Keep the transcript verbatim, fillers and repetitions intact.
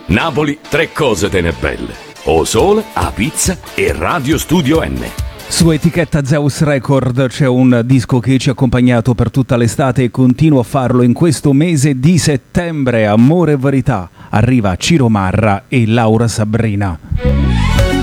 Napoli, tre cose tener belle: O Sole, A Pizza e Radio Studio N. Su etichetta Zeus Record c'è un disco che ci ha accompagnato per tutta l'estate e continua a farlo in questo mese di settembre. Amore e verità. Arriva Ciro Marra e Laura Sabrina.